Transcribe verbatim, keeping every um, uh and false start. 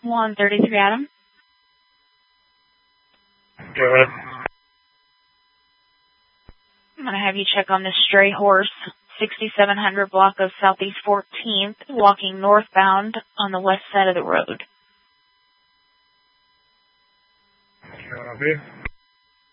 one thirty-three Adam. Go ahead. I'm going to have you check on this stray horse, sixty-seven hundred block of Southeast fourteenth, walking northbound on the west side of the road. Copy.